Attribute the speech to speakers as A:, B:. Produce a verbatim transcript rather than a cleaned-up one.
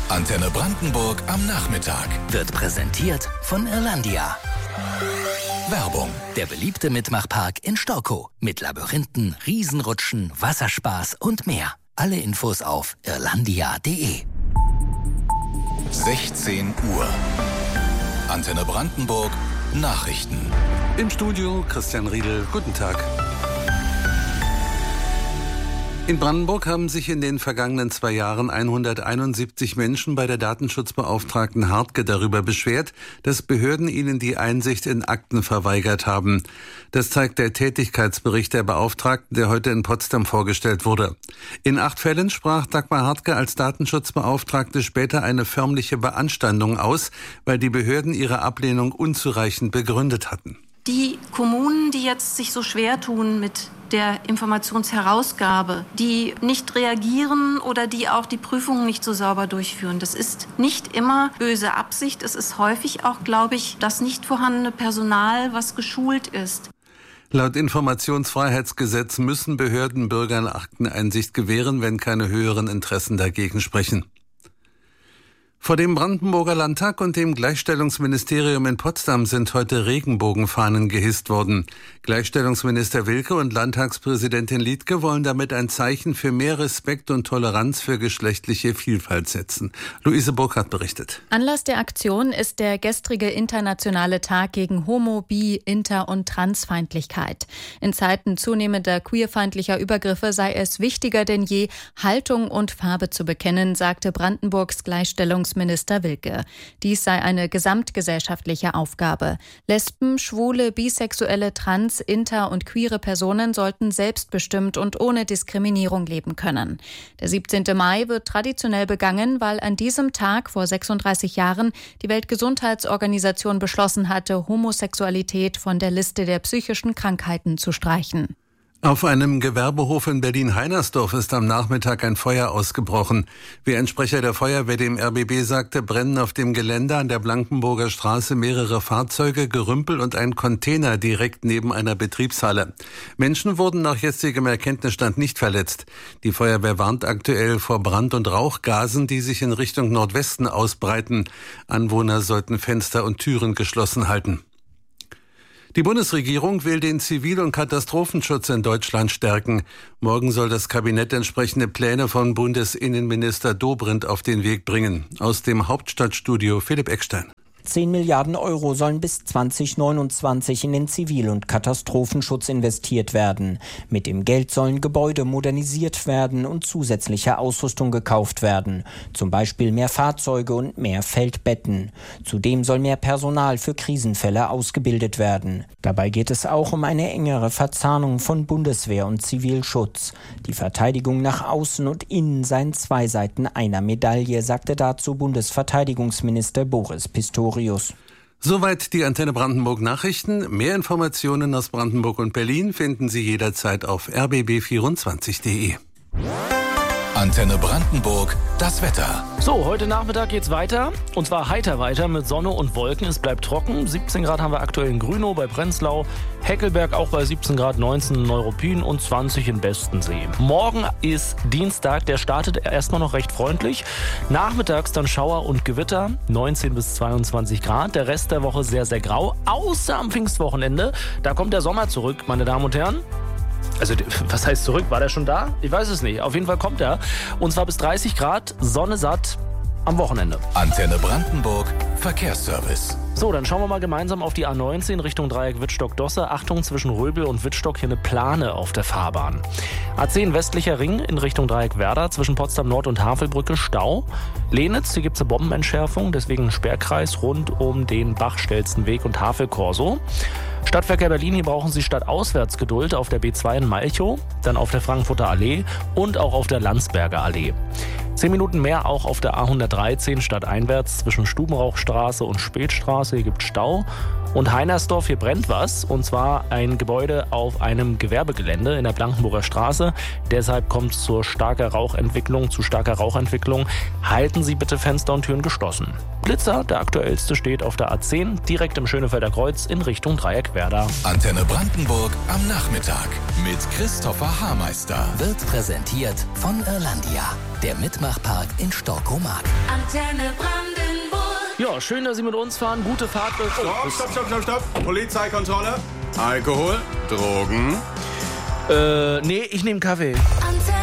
A: Antenne Brandenburg am Nachmittag.
B: Wird präsentiert von Irlandia.
A: Werbung.
B: Der beliebte Mitmachpark in Storkow. Mit Labyrinthen, Riesenrutschen, Wasserspaß und mehr. Alle Infos auf irlandia punkt de.
A: sechzehn Uhr. Antenne Brandenburg. Nachrichten.
C: Im Studio Christian Riedel. Guten Tag. In Brandenburg haben sich in den vergangenen zwei Jahren hunderteinundsiebzig Menschen bei der Datenschutzbeauftragten Hartke darüber beschwert, dass Behörden ihnen die Einsicht in Akten verweigert haben. Das zeigt der Tätigkeitsbericht der Beauftragten, der heute in Potsdam vorgestellt wurde. In acht Fällen sprach Dagmar Hartke als Datenschutzbeauftragte später eine förmliche Beanstandung aus, weil die Behörden ihre Ablehnung unzureichend begründet hatten.
D: Die Kommunen, die jetzt sich so schwer tun mit der Informationsherausgabe, die nicht reagieren oder die auch die Prüfungen nicht so sauber durchführen. Das ist nicht immer böse Absicht. Es ist häufig auch, glaube ich, das nicht vorhandene Personal, was geschult ist.
C: Laut Informationsfreiheitsgesetz müssen Behörden Bürgern Akteneinsicht gewähren, wenn keine höheren Interessen dagegen sprechen. Vor dem Brandenburger Landtag und dem Gleichstellungsministerium in Potsdam sind heute Regenbogenfahnen gehisst worden. Gleichstellungsminister Wilke und Landtagspräsidentin Liedtke wollen damit ein Zeichen für mehr Respekt und Toleranz für geschlechtliche Vielfalt setzen. Luise Burkhardt berichtet.
E: Anlass der Aktion ist der gestrige internationale Tag gegen Homo-, Bi-, Inter- und Transfeindlichkeit. In Zeiten zunehmender queerfeindlicher Übergriffe sei es wichtiger denn je, Haltung und Farbe zu bekennen, sagte Brandenburgs Gleichstellungsminister Minister Wilke. Dies sei eine gesamtgesellschaftliche Aufgabe. Lesben, Schwule, Bisexuelle, Trans-, Inter- und queere Personen sollten selbstbestimmt und ohne Diskriminierung leben können. Der siebzehnte Mai wird traditionell begangen, weil an diesem Tag vor sechsunddreißig Jahren die Weltgesundheitsorganisation beschlossen hatte, Homosexualität von der Liste der psychischen Krankheiten zu streichen.
C: Auf einem Gewerbehof in Berlin-Heinersdorf ist am Nachmittag ein Feuer ausgebrochen. Wie ein Sprecher der Feuerwehr dem R B B sagte, brennen auf dem Gelände an der Blankenburger Straße mehrere Fahrzeuge, Gerümpel und ein Container direkt neben einer Betriebshalle. Menschen wurden nach jetzigem Erkenntnisstand nicht verletzt. Die Feuerwehr warnt aktuell vor Brand- und Rauchgasen, die sich in Richtung Nordwesten ausbreiten. Anwohner sollten Fenster und Türen geschlossen halten. Die Bundesregierung will den Zivil- und Katastrophenschutz in Deutschland stärken. Morgen soll das Kabinett entsprechende Pläne von Bundesinnenminister Dobrindt auf den Weg bringen. Aus dem Hauptstadtstudio Philipp Eckstein.
F: zehn Milliarden Euro sollen bis zwanzig neunundzwanzig in den Zivil- und Katastrophenschutz investiert werden. Mit dem Geld sollen Gebäude modernisiert werden und zusätzliche Ausrüstung gekauft werden. Zum Beispiel mehr Fahrzeuge und mehr Feldbetten. Zudem soll mehr Personal für Krisenfälle ausgebildet werden. Dabei geht es auch um eine engere Verzahnung von Bundeswehr und Zivilschutz. Die Verteidigung nach außen und innen seien zwei Seiten einer Medaille, sagte dazu Bundesverteidigungsminister Boris Pistorius.
C: Soweit die Antenne Brandenburg Nachrichten. Mehr Informationen aus Brandenburg und Berlin finden Sie jederzeit auf r b b vierundzwanzig punkt de.
A: Antenne Brandenburg, das Wetter.
G: So, heute Nachmittag geht's weiter. Und zwar heiter weiter mit Sonne und Wolken. Es bleibt trocken. siebzehn Grad haben wir aktuell in Grünow bei Prenzlau. Heckelberg auch bei siebzehn Grad, neunzehn in Neuruppin und zwanzig in Bestensee. Morgen ist Dienstag. Der startet erstmal noch recht freundlich. Nachmittags dann Schauer und Gewitter. neunzehn bis zweiundzwanzig Grad. Der Rest der Woche sehr, sehr grau. Außer am Pfingstwochenende. Da kommt der Sommer zurück, meine Damen und Herren. Also, was heißt zurück? War der schon da? Ich weiß es nicht. Auf jeden Fall kommt er. Und zwar bis dreißig Grad, Sonne satt am Wochenende.
A: Antenne Brandenburg, Verkehrsservice.
G: So, dann schauen wir mal gemeinsam auf die A neunzehn Richtung Dreieck Wittstock-Dosse. Achtung, zwischen Röbel und Wittstock hier eine Plane auf der Fahrbahn. A zehn westlicher Ring in Richtung Dreieck Werder. Zwischen Potsdam Nord und Havelbrücke Stau. Lenitz, hier gibt es eine Bombenentschärfung. Deswegen ein Sperrkreis rund um den Bachstelzenweg und Havelkorso. Stadtverkehr Berlin, hier brauchen Sie stadtauswärts Geduld auf der B zwei in Malchow, dann auf der Frankfurter Allee und auch auf der Landsberger Allee. Zehn Minuten mehr auch auf der A hundertdreizehn stadteinwärts zwischen Stubenrauchstraße und Spätstraße. Hier gibt es Stau. Und Heinersdorf, hier brennt was, und zwar ein Gebäude auf einem Gewerbegelände in der Blankenburger Straße. Deshalb kommt es zur starker Rauchentwicklung, zu starker Rauchentwicklung. Halten Sie bitte Fenster und Türen geschlossen. Blitzer, der aktuellste, steht auf der A zehn, direkt im Schönefelder Kreuz in Richtung Dreieckwerder.
A: Antenne Brandenburg am Nachmittag mit Christopher Haarmeister.
B: Wird präsentiert von Irlandia, der Mitmachpark in Storkomark.
H: Antenne Brandenburg.
G: Ja, schön, dass Sie mit uns fahren. Gute Fahrt.
I: Stopp, stopp, stopp, stopp, stopp. Polizeikontrolle. Alkohol, Drogen.
G: Äh, nee, ich nehme Kaffee.
H: Antenne